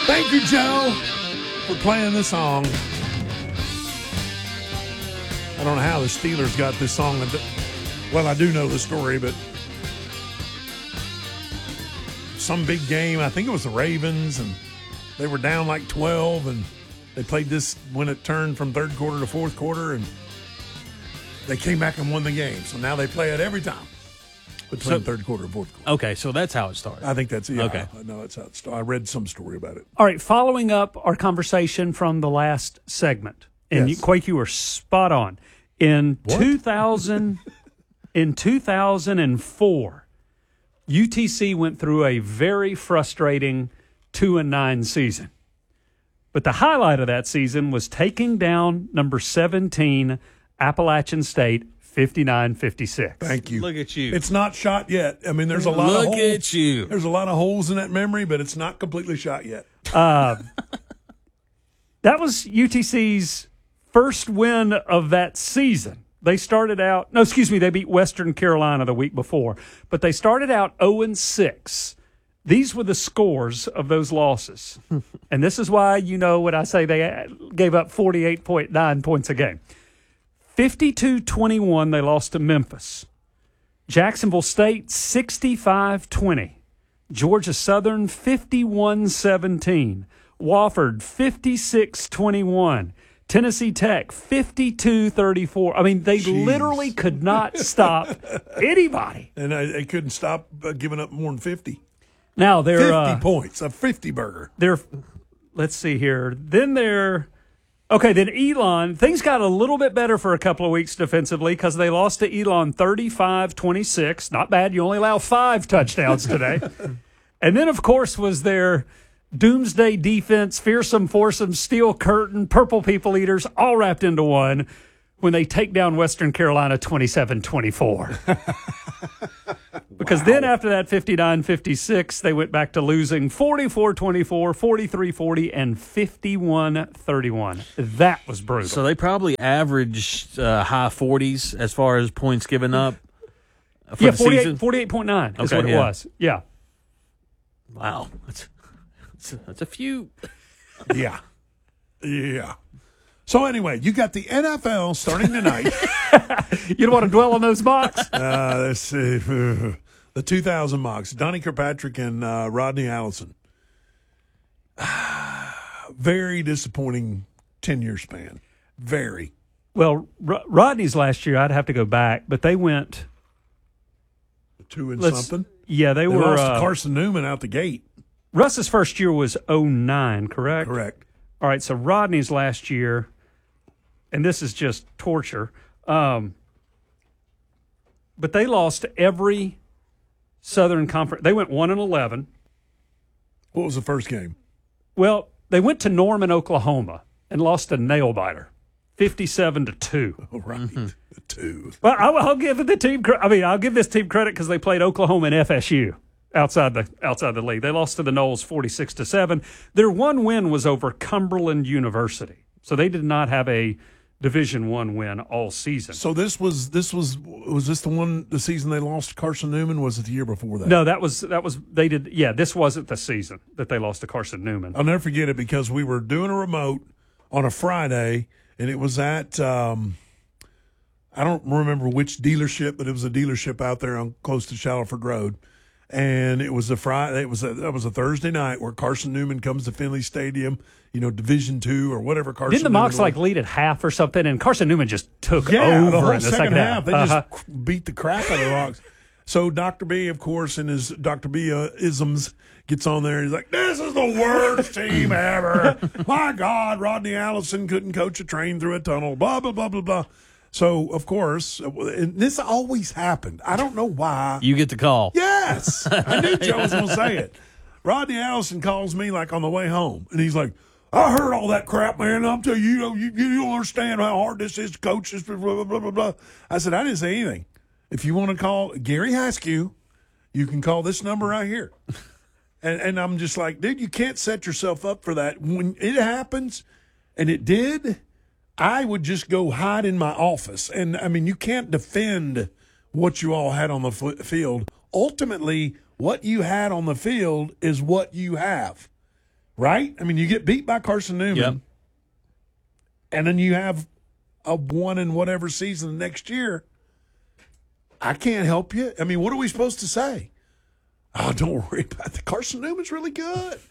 Thank you, Joe, for playing this song. I don't know how the Steelers got this song. Well, I do know the story, but some big game, I think it was the Ravens, and they were down like 12, and they played this when it turned from third quarter to fourth quarter, and they came back and won the game. So now they play it every time between third quarter and fourth quarter. Okay, so that's how it started. I think that's it. Okay. I know that's how it started. I read some story about it. All right, following up our conversation from the last segment, and Yes. Quake, you were spot on. In 2004, UTC went through a very frustrating 2-9 season. But the highlight of that season was taking down number 17 Appalachian State 59-56. Thank you. Look at you. It's not shot yet. I mean, there's a lot of Look holes. at you. There's a lot of holes in that memory, but it's not completely shot yet. That was UTC's first win of that season. They started out, they beat Western Carolina the week before, but they started out 0-6. These were the scores of those losses. And this is why, when I say they gave up 48.9 points a game. 52-21, they lost to Memphis. Jacksonville State, 65-20. Georgia Southern, 51-17. Wofford, 56-21. Tennessee Tech, 52-34. I mean, they literally could not stop anybody. And they couldn't stop giving up more than 50. Now they're 50 points, a 50 burger. Let's see here. Then Elon, things got a little bit better for a couple of weeks defensively because they lost to Elon 35-26. Not bad. You only allow 5 touchdowns today. And then, of course, was their doomsday defense, fearsome, foursome, steel curtain, purple people eaters, all wrapped into one when they take down Western Carolina 27-24. Because then after that 59-56, they went back to losing 44-24, 43-40, and 51-31. That was brutal. So they probably averaged high 40s as far as points given up for the season? 48.9 is Okay, what it was. Yeah. Wow. That's a few. Yeah. Yeah. So anyway, you got the NFL starting tonight. You don't want to dwell on those mocks? Let's see. The 2000 mocks. Donnie Kirkpatrick and Rodney Allison. Very disappointing 10-year span. Very. Well, Rodney's last year, I'd have to go back, but they went 2 and something. Yeah, they were. Lost to Carson Newman out the gate. Russ's first year was 2009, correct? Correct. All right, so Rodney's last year, and this is just torture, but they lost every Southern Conference. They went 1-11. What was the first game? Well, they went to Norman, Oklahoma, and lost a nail-biter, 57-2. Oh, right. The 2. Well, I'll give the team. I'll give this team credit because they played Oklahoma and FSU outside the league. They lost to the Noles 46-7. Their one win was over Cumberland University, so they did not have a Division I win all season. So was this the season they lost to Carson Newman? Was it the year before that? No, that was they did. Yeah, this wasn't the season that they lost to Carson Newman. I'll never forget it because we were doing a remote on a Friday, and it was at I don't remember which dealership, but it was a dealership out there on close to Shallowford Road. And it was a Friday. That was a Thursday night where Carson Newman comes to Finley Stadium, Division II or whatever. Carson Didn't the Newman Mocs lead at half or something? And Carson Newman just took over the whole in the second half. They just beat the crap out of the Rocks. So Dr. B, of course, in his Dr. B isms, gets on there. And he's like, "This is the worst team ever. My God, Rodney Allison couldn't coach a train through a tunnel. Blah blah blah blah blah." So, of course, and this always happened. I don't know why. You get the call. Yes. I knew Joe was going to say it. Rodney Allison calls me like on the way home, and he's like, "I heard all that crap, man. I'm telling you, you don't understand how hard this is to coach this, blah, blah, blah, blah, blah." I said, "I didn't say anything. If you want to call Gary Haskew, you can call this number right here." And I'm just like, dude, you can't set yourself up for that. When it happens, and it did, I would just go hide in my office. And, I mean, you can't defend what you all had on the field. Ultimately, what you had on the field is what you have. right? I mean, you get beat by Carson Newman, Yep. and then you have a one in whatever season the next year. I can't help you. I mean, what are we supposed to say? Oh, don't worry about it. Carson Newman's really good.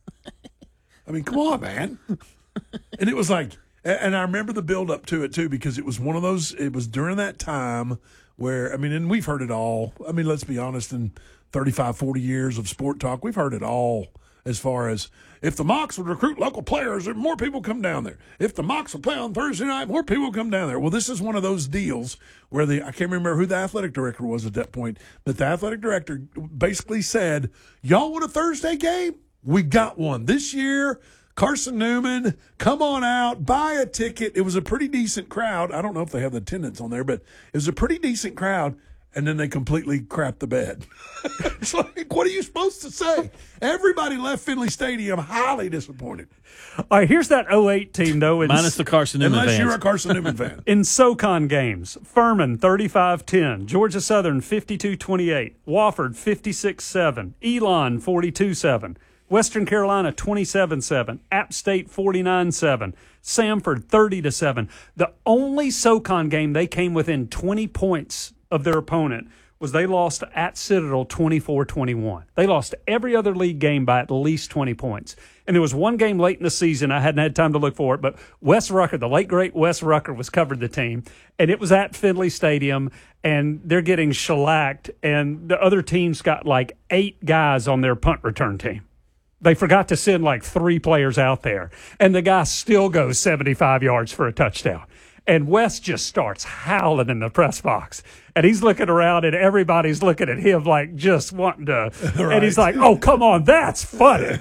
I mean, come on, man. And it was like, and I remember the build up to it too, because it was one of those, it was during that time where, I mean, and we've heard it all. I mean, let's be honest, in 35, 40 years of sport talk, we've heard it all as far as if the Mocs would recruit local players, more people come down there. If the Mocs would play on Thursday night, more people come down there. Well, this is one of those deals where I can't remember who the athletic director was at that point, but the athletic director basically said, y'all want a Thursday game? We got one. This year, Carson Newman, come on out, buy a ticket. It was a pretty decent crowd. I don't know if they have the attendance on there, but it was a pretty decent crowd. And then they completely crapped the bed. It's like, what are you supposed to say? Everybody left Finley Stadium highly disappointed. All right, here's that 08 team, though. Minus the Carson Newman Unless fans. you're a Carson Newman fan. In SoCon games, Furman 35-10, Georgia Southern 52-28, Wofford 56-7, Elon 42-7, Western Carolina 27-7, App State 49-7, Samford 30-7. The only SoCon game they came within 20 points of their opponent was they lost at Citadel 24-21. They lost every other league game by at least 20 points. And there was one game late in the season, I hadn't had time to look for it, but Wes Rucker, the late great Wes Rucker, was covered the team, and it was at Finley Stadium, and they're getting shellacked, and the other team's got like 8 guys on their punt return team. They forgot to send like 3 players out there, and the guy still goes 75 yards for a touchdown. And Wes just starts howling in the press box. And he's looking around, and everybody's looking at him like just wanting to. Right. And he's like, oh, come on, that's funny.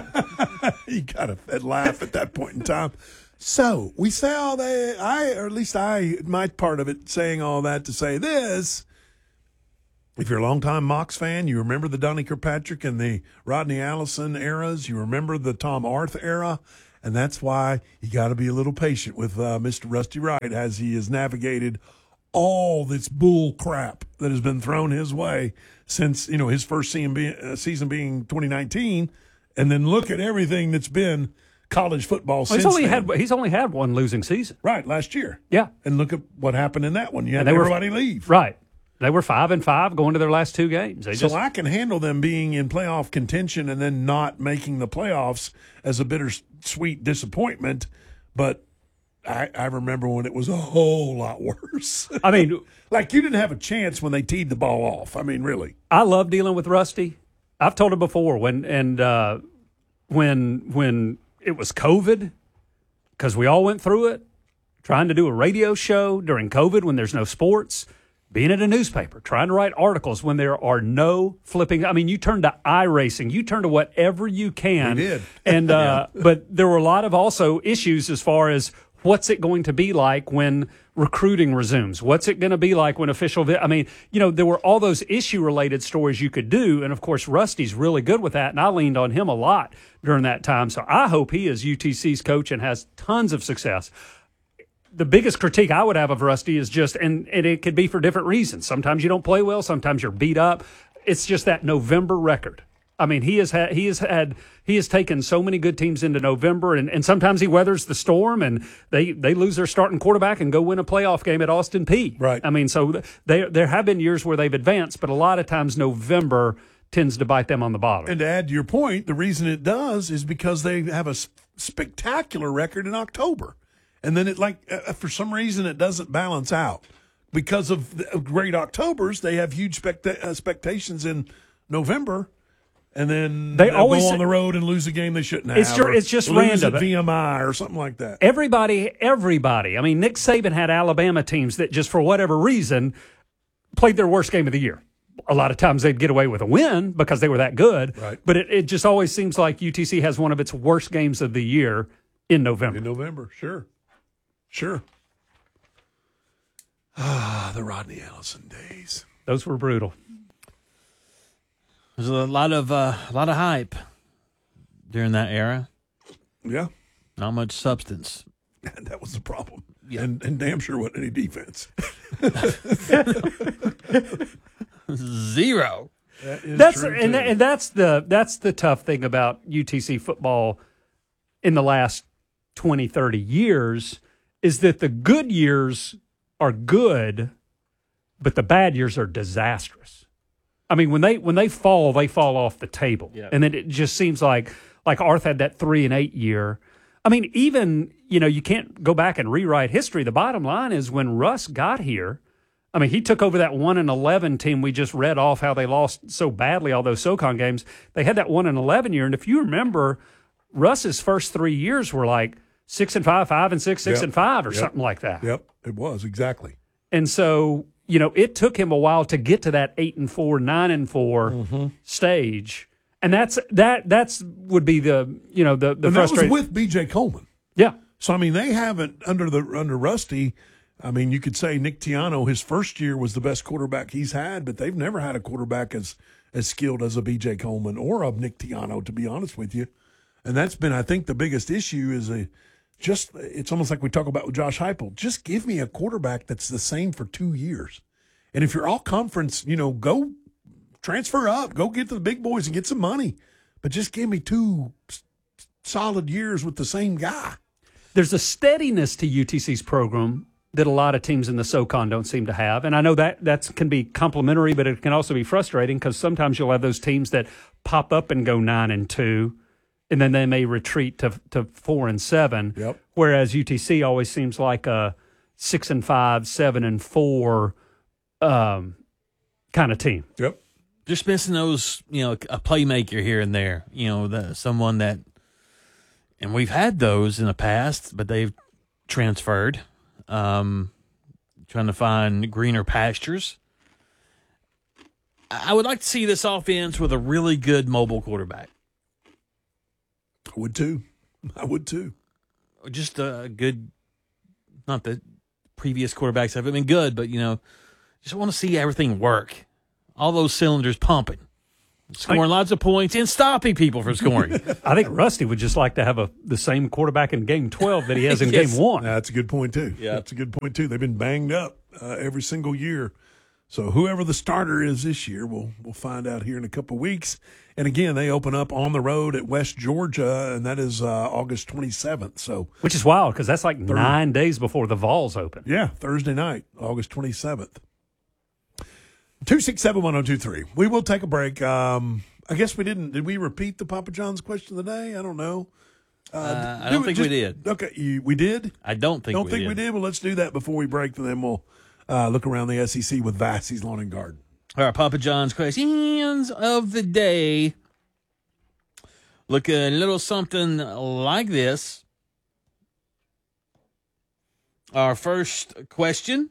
You got to laugh at that point in time. So we say all that, or at least my part of it, saying all that to say this. If you're a longtime Mocs fan, you remember the Donnie Kirkpatrick and the Rodney Allison eras. You remember the Tom Arth era. And that's why you got to be a little patient with Mr. Rusty Wright as he has navigated all this bull crap that has been thrown his way since, his first season being 2019. And then look at everything that's been college football since then. He's only had one losing season. Right, last year. Yeah. And look at what happened in that one. You had they were- everybody leave. Right. They were 5-5 going to their last 2 games. So I can handle them being in playoff contention and then not making the playoffs as a bittersweet disappointment. But I remember when it was a whole lot worse. I mean, like you didn't have a chance when they teed the ball off. I mean, really. I love dealing with Rusty. I've told him before when it was COVID, because we all went through it, trying to do a radio show during COVID when there's no sports. Being at a newspaper, trying to write articles when there are no flipping. I mean, you turn to iRacing. You turn to whatever you can. We did. And, but there were a lot of also issues as far as what's it going to be like when recruiting resumes? What's it going to be like when there were all those issue-related stories you could do. And, of course, Rusty's really good with that, and I leaned on him a lot during that time. So I hope he is UTC's coach and has tons of success. The biggest critique I would have of Rusty is just, and it could be for different reasons. Sometimes you don't play well. Sometimes you're beat up. It's just that November record. I mean, he has taken so many good teams into November, and sometimes he weathers the storm, and they lose their starting quarterback and go win a playoff game at Austin Peay. Right. I mean, so there have been years where they've advanced, but a lot of times November tends to bite them on the bottom. And to add to your point, the reason it does is because they have a spectacular record in October. And then for some reason, it doesn't balance out. Because of the great Octobers, they have huge expectations in November, and then they'll always go on the road and lose a game they shouldn't have. It's just lose random. at VMI or something like that. Everybody. I mean, Nick Saban had Alabama teams that just for whatever reason played their worst game of the year. A lot of times they'd get away with a win because they were that good. Right. But it just always seems like UTC has one of its worst games of the year in November. In November, sure. Sure. The Rodney Allison days. Those were brutal. There's a lot of hype during that era. Yeah. Not much substance. And that was the problem. Yeah. And damn sure wasn't any defense. 0. That is That's true, and, too. and that's the tough thing about UTC football in the last 20, 30 years is that the good years are good, but the bad years are disastrous. I mean, when they fall off the table. Yeah. And then it just seems like Arth had that 3-8 year. I mean, even, you can't go back and rewrite history. The bottom line is when Russ got here, I mean, he took over that 1-11 team. We just read off how they lost so badly all those SoCon games. They had that 1-11 year, and if you remember, Russ's first 3 years were like 6-5, 5-6, 6-5, or something like that. Yep, it was exactly. And so, it took him a while to get to that 8-4, 9-4 stage, and that's would be the And that was frustrating. with B.J. Coleman. Yeah. So I mean, they haven't under Rusty. I mean, you could say Nick Tiano, his first year was the best quarterback he's had, but they've never had a quarterback as skilled as a B.J. Coleman or a Nick Tiano, to be honest with you. And that's been, I think, the biggest issue is it's almost like we talk about with Josh Heupel. Just give me a quarterback that's the same for 2 years. And if you're all conference, go transfer up, go get to the big boys and get some money. But just give me 2 solid years with the same guy. There's a steadiness to UTC's program that a lot of teams in the SoCon don't seem to have. And I know that can be complimentary, but it can also be frustrating because sometimes you'll have those teams that pop up and go 9-2, and then they may retreat to 4-7. Yep. Whereas UTC always seems like a 6-5, 7-4 kind of team. Yep. Just missing those, a playmaker here and there, someone that, and we've had those in the past, but they've transferred, trying to find greener pastures. I would like to see this offense with a really good mobile quarterback. I would too. Just a good, not that previous quarterbacks haven't been good, but, just want to see everything work. All those cylinders pumping, scoring lots of points, and stopping people from scoring. I think Rusty would just like to have the same quarterback in Game 12 that he has in Yes. Game 1. That's a good point, too. Yeah. That's a good point, too. They've been banged up every single year. So whoever the starter is this year, we'll find out here in a couple of weeks. And, again, they open up on the road at West Georgia, and that is August 27th. So, Which is wild because that's like 9 days before the Vols open. yeah, Thursday night, August 27th. 267-1023. We will take a break. I guess we didn't. Did we repeat the Papa John's question of the day? I don't know. I don't think we did. Okay, we did? I don't think we did? Well, let's do that before we break, and then we'll look around the SEC with Vassey's Lawn and Garden. All right, Papa John's questions of the day. Look a little something like this. Our first question.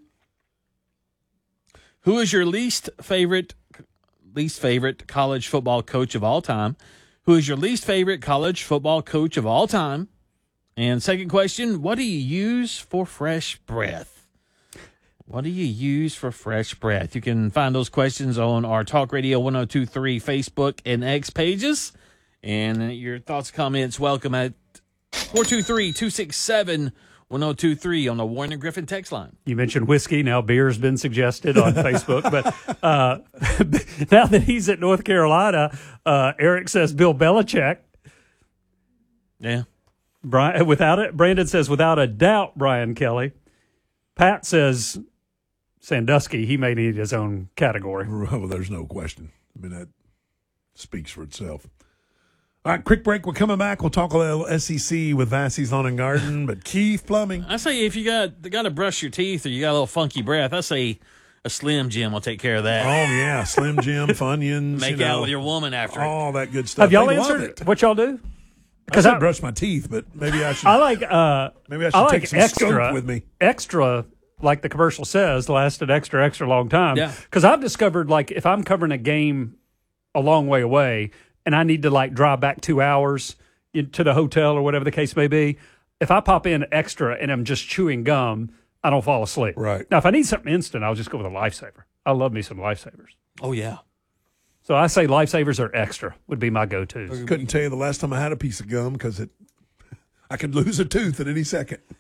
Who is your least favorite college football coach of all time? Who is your least favorite college football coach of all time? And second question, what do you use for fresh breath? What do you use for fresh breath? You can find those questions on our Talk Radio 1023 Facebook and X pages. And your thoughts, comments, welcome at 423-267-1023 on the Warren and Griffin text line. You mentioned whiskey. Now beer's been suggested on Facebook. But now that he's at North Carolina, Eric says Bill Belichick. Yeah. Brandon says without a doubt Brian Kelly. Pat says Sandusky. He may need his own category. Well, there's no question. I mean, that speaks for itself. All right, quick break. We're coming back. We'll talk a little SEC with Vassey's Lawn and Garden, but Keith Plumbing. I say if you got to brush your teeth or you got a little funky breath, I say a Slim Jim will take care of that. Oh, yeah, Slim Jim, Funyuns. Make out with your woman after it. all that good stuff. Have y'all They love answered it. what y'all do? Because I brush my teeth, but maybe I should. Maybe I should take some extra scope with me. Extra, like the commercial says, last an extra long time. Yeah. Because I've discovered, like, if I'm covering a game a long way away and I need to, like, drive back 2 hours to the hotel or whatever the case may be, if I pop in extra and I'm just chewing gum, I don't fall asleep. Right. Now, if I need something instant, I'll just go with a Lifesaver. I love me some Lifesavers. Oh, yeah. So I say Lifesavers are extra would be my go-tos. Couldn't tell you the last time I had a piece of gum because I could lose a tooth at any second.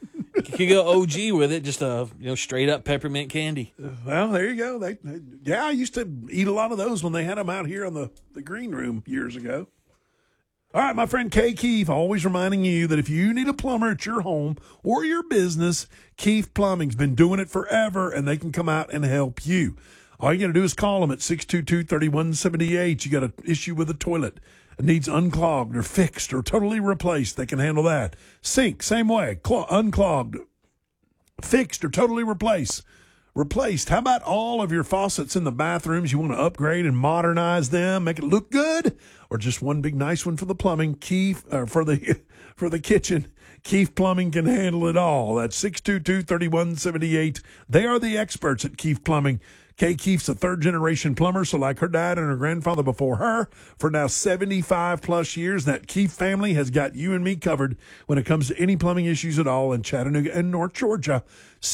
could go OG with it, just straight up peppermint candy. Well, there you go. I used to eat a lot of those when they had them out here on the green room years ago. All right, my friend Kay Keefe, always reminding you that if you need a plumber at your home or your business, Keefe Plumbing's been doing it forever, and they can come out and help you. All you got to do is call them at 622-3178. You got an issue with a toilet. It needs unclogged or fixed or totally replaced. They can handle that. Sink, same way. Unclogged, fixed or totally replaced. How about all of your faucets in the bathrooms? You want to upgrade and modernize them, make it look good, or just one big nice one for the plumbing? Keefe for the kitchen. Keefe Plumbing can handle it all. That's 622-3178. They are the experts at Keefe Plumbing. Kay Keefe's a third-generation plumber, so like her dad and her grandfather before her, for now 75-plus years, that Keefe family has got you and me covered when it comes to any plumbing issues at all in Chattanooga and North Georgia.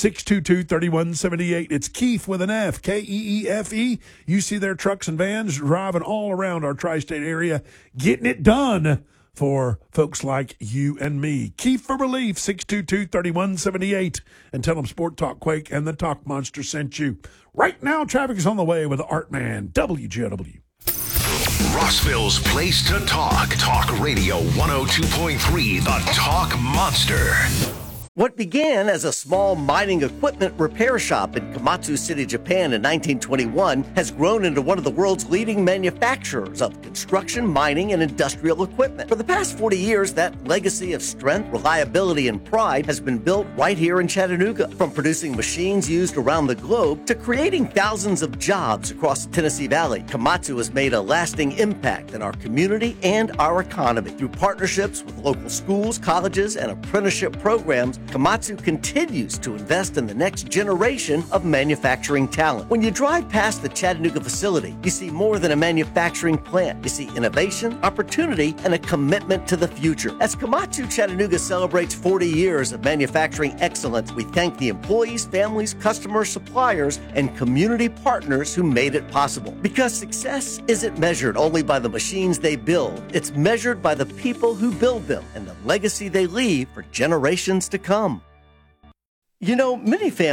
622-3178. It's Keefe with an F, Keefe. You see their trucks and vans driving all around our tri-state area, getting it done for folks like you and me. Keefe for Relief, 622-3178. And tell them Sport Talk Quake and the Talk Monster sent you. Right now, traffic is on the way with the Art Man, WGW. Rossville's place to talk. Talk Radio 102.3, the Talk Monster. What began as a small mining equipment repair shop in Komatsu City, Japan in 1921 has grown into one of the world's leading manufacturers of construction, mining, and industrial equipment. For the past 40 years, that legacy of strength, reliability, and pride has been built right here in Chattanooga. From producing machines used around the globe to creating thousands of jobs across the Tennessee Valley, Komatsu has made a lasting impact in our community and our economy. Through partnerships with local schools, colleges, and apprenticeship programs, Komatsu continues to invest in the next generation of manufacturing talent. When you drive past the Chattanooga facility, you see more than a manufacturing plant. You see innovation, opportunity, and a commitment to the future. As Komatsu Chattanooga celebrates 40 years of manufacturing excellence, we thank the employees, families, customers, suppliers, and community partners who made it possible. Because success isn't measured only by the machines they build, it's measured by the people who build them and the legacy they leave for generations to come. You know, many families